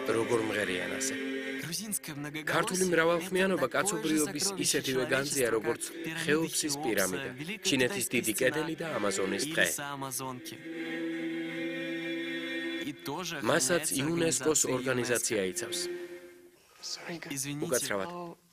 როგორ მღერიან ასე. ქართული მრავალხმიანობა კაცობრიობის ისეთივე განძია, როგორც ხეოფსის პირამიდა, ჩინეთის დიდი კედელი და ამაზონის ტყე. მასაც იუნესკოს ორგანიზაცია იცავს. უკაცრავად.